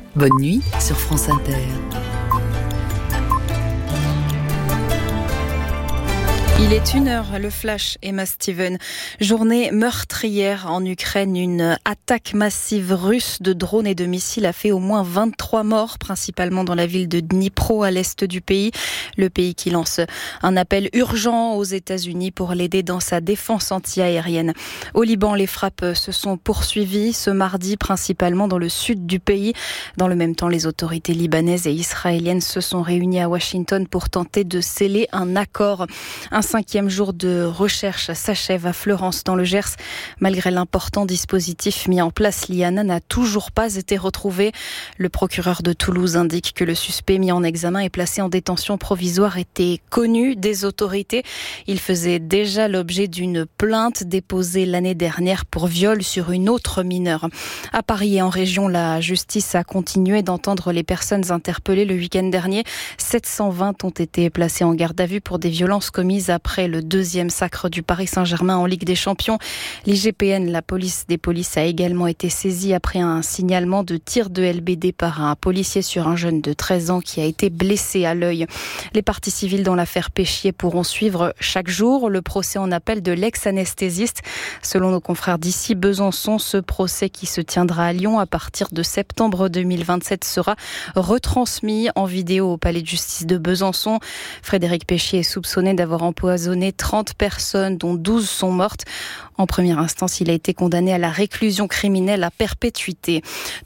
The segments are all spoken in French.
Bonne nuit sur France Inter. Il est 1h, le flash, Emma Steven. Journée meurtrière en Ukraine. Une attaque massive russe de drones et de missiles a fait au moins 23 morts, principalement dans la ville de Dnipro, à l'est du pays. Le pays qui lance un appel urgent aux États-Unis pour l'aider dans sa défense anti-aérienne. Au Liban, les frappes se sont poursuivies ce mardi, principalement dans le sud du pays. Dans le même temps, les autorités libanaises et israéliennes se sont réunies à Washington pour tenter de sceller un accord. Un 5e jour de recherche s'achève à Fleurance dans le Gers. Malgré l'important dispositif mis en place, Liana n'a toujours pas été retrouvée. Le procureur de Toulouse indique que le suspect mis en examen et placé en détention provisoire était connu des autorités. Il faisait déjà l'objet d'une plainte déposée l'année dernière pour viol sur une autre mineure. À Paris et en région, la justice a continué d'entendre les personnes interpellées le week-end dernier. 720 ont été placées en garde à vue pour des violences commises après le 2e sacre du Paris Saint-Germain en Ligue des Champions. L'IGPN, la police des polices, a également été saisie après un signalement de tir de LBD par un policier sur un jeune de 13 ans qui a été blessé à l'œil. Les parties civiles dans l'affaire Péchier pourront suivre chaque jour le procès en appel de l'ex-anesthésiste. Selon nos confrères d'ici Besançon, ce procès qui se tiendra à Lyon à partir de septembre 2027 sera retransmis en vidéo au palais de justice de Besançon. Frédéric Péchier est soupçonné d'avoir empoisonné 30 personnes, dont 12 sont mortes. En première instance, il a été condamné à la réclusion criminelle à perpétuité.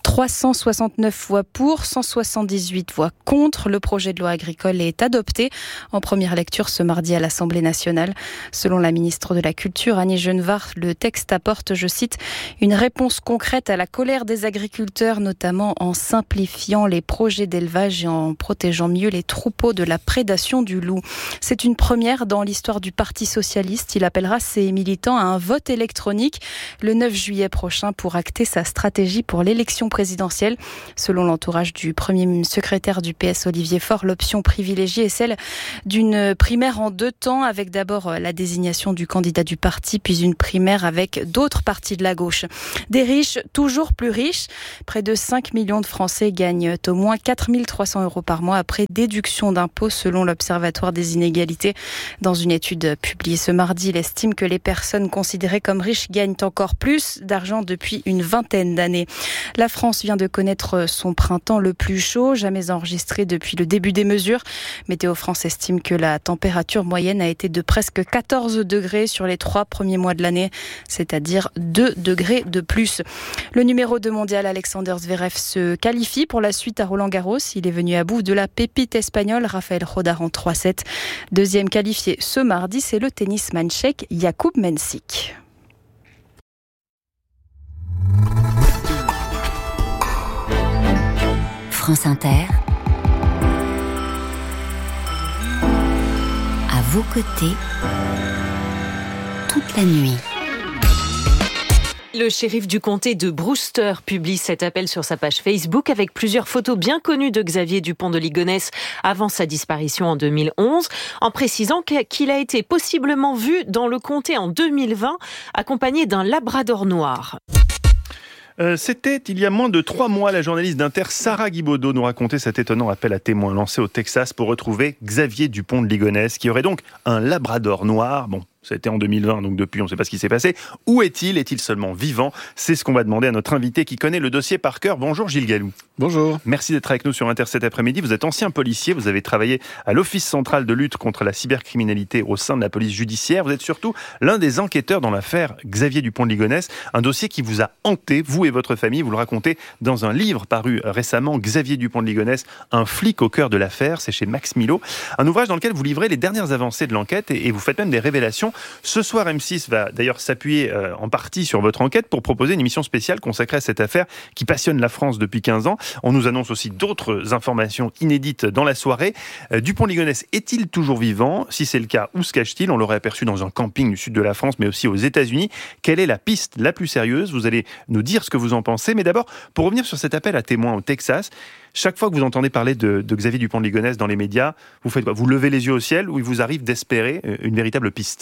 369 voix pour, 178 voix contre. Le projet de loi agricole est adopté en première lecture ce mardi à l'Assemblée nationale. Selon la ministre de la Culture, Annie Genevard, le texte apporte, je cite, une réponse concrète à la colère des agriculteurs, notamment en simplifiant les projets d'élevage et en protégeant mieux les troupeaux de la prédation du loup. C'est une première dans l'histoire du Parti socialiste. Il appellera ses militants à un vote électronique le 9 juillet prochain pour acter sa stratégie pour l'élection présidentielle. Selon l'entourage du premier secrétaire du PS, Olivier Faure, l'option privilégiée est celle d'une primaire en 2 temps, avec d'abord la désignation du candidat du parti, puis une primaire avec d'autres partis de la gauche. Des riches, toujours plus riches. Près de 5 millions de Français gagnent au moins 4 300 € par mois après déduction d'impôts, selon l'Observatoire des inégalités. Dans une étude publiée ce mardi, il estime que les personnes considérées comme riches gagnent encore plus d'argent depuis une vingtaine d'années. La France vient de connaître son printemps le plus chaud, jamais enregistré depuis le début des mesures. Météo France estime que la température moyenne a été de presque 14 degrés sur les 3 premiers mois de l'année, c'est-à-dire 2 degrés de plus. Le numéro 2 mondial Alexander Zverev se qualifie pour la suite à Roland-Garros. Il est venu à bout de la pépite espagnole Rafael Rodar en 3-7. Deuxième qualifié ce mardi, c'est le tennisman tchèque Jakub Mensik. France Inter, à vos côtés, toute la nuit. Le shérif du comté de Brewster publie cet appel sur sa page Facebook avec plusieurs photos bien connues de Xavier Dupont de Ligonnès avant sa disparition en 2011, en précisant qu'il a été possiblement vu dans le comté en 2020 accompagné d'un labrador noir. C'était il y a moins de 3 mois, la journaliste d'Inter Sarah Guibaudot nous racontait cet étonnant appel à témoins lancé au Texas pour retrouver Xavier Dupont de Ligonnès, qui aurait donc un labrador noir. Bon, ça a été en 2020, donc depuis on ne sait pas ce qui s'est passé. Où est-il ? Est-il seulement vivant ? C'est ce qu'on va demander à notre invité qui connaît le dossier par cœur. Bonjour Gilles Gallou. Bonjour. Merci d'être avec nous sur Inter cet après-midi. Vous êtes ancien policier, vous avez travaillé à l'Office central de lutte contre la cybercriminalité au sein de la police judiciaire. Vous êtes surtout l'un des enquêteurs dans l'affaire Xavier Dupont de Ligonnès, un dossier qui vous a hanté, vous et votre famille. Vous le racontez dans un livre paru récemment, Xavier Dupont de Ligonnès, un flic au cœur de l'affaire. C'est chez Max Milo, un ouvrage dans lequel vous livrez les dernières avancées de l'enquête et vous faites même des révélations. Ce soir, M6 va d'ailleurs s'appuyer en partie sur votre enquête pour proposer une émission spéciale consacrée à cette affaire qui passionne la France depuis 15 ans. On nous annonce aussi d'autres informations inédites dans la soirée. Dupont de Ligonnès est-il toujours vivant ? Si c'est le cas, où se cache-t-il ? On l'aurait aperçu dans un camping du sud de la France, mais aussi aux États-Unis. Quelle est la piste la plus sérieuse ? Vous allez nous dire ce que vous en pensez. Mais d'abord, pour revenir sur cet appel à témoins au Texas, chaque fois que vous entendez parler de Xavier Dupont de Ligonnès dans les médias, vous faites quoi ? Vous levez les yeux au ciel ou il vous arrive d'espérer une véritable piste ?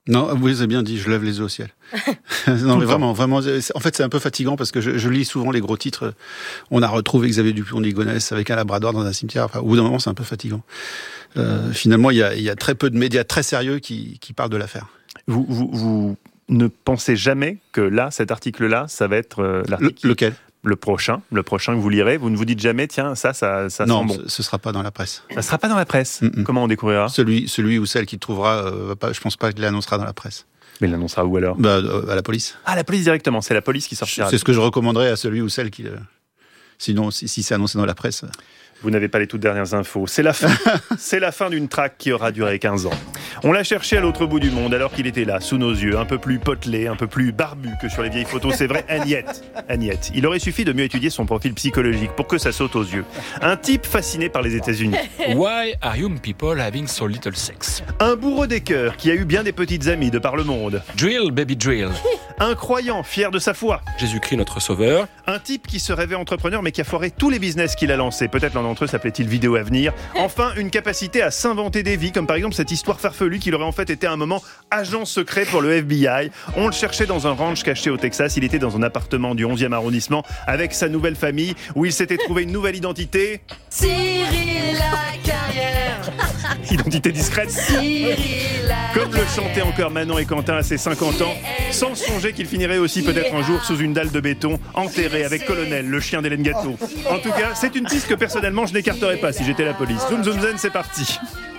Non, vous avez bien dit, je lève les yeux au ciel. Non, mais vraiment, en fait, c'est un peu fatigant parce que je lis souvent les gros titres. On a retrouvé Xavier Dupont de Ligonnès avec un labrador dans un cimetière. Enfin, au bout d'un moment, c'est un peu fatigant. Finalement, il y a très peu de médias très sérieux qui parlent de l'affaire. Vous ne pensez jamais que là, cet article-là, ça va être l'article... Lequel ? Le prochain que vous lirez, vous ne vous dites jamais, tiens, ça non, sent bon. Non, ce sera pas dans la presse. Ça sera pas dans la presse. Comment on découvrira ? Celui ou celle qui le trouvera, je pense pas qu'il l'annoncera dans la presse. Mais il l'annoncera où alors ? À la police. Ah, la police directement, c'est la police qui sortira. C'est ce que je recommanderais à celui ou celle qui... Sinon, si c'est annoncé dans la presse... Vous n'avez pas les toutes dernières infos. C'est la fin. C'est la fin d'une traque qui aura duré 15 ans. On l'a cherché à l'autre bout du monde alors qu'il était là, sous nos yeux, un peu plus potelé, un peu plus barbu que sur les vieilles photos. C'est vrai, Agnette. Il aurait suffi de mieux étudier son profil psychologique pour que ça saute aux yeux. Un type fasciné par les États-Unis. Why are young people having so little sex? Un bourreau des cœurs qui a eu bien des petites amies de par le monde. Drill, baby drill. Un croyant fier de sa foi. Jésus-Christ notre sauveur. Un type qui se rêvait entrepreneur mais qui a foiré tous les business qu'il a lancés. Peut-être l'un d'entre eux s'appelait-il Vidéo Avenir. Enfin, une capacité à s'inventer des vies, comme par exemple cette histoire farfelue qu'il aurait en fait été à un moment agent secret pour le FBI. On le cherchait dans un ranch caché au Texas. Il était dans un appartement du 11e arrondissement avec sa nouvelle famille où il s'était trouvé une nouvelle identité. Cyril Lacarrière. Identité discrète. Cyril Comme le chantaient encore Manon et Quentin à ses 50 ans, sans songer qu'il finirait aussi peut-être un jour sous une dalle de béton, enterré avec Colonel, le chien d'Hélène Gâteau. En tout cas, c'est une piste que personnellement je n'écarterais pas si j'étais la police. Zoom zoom zen, c'est parti.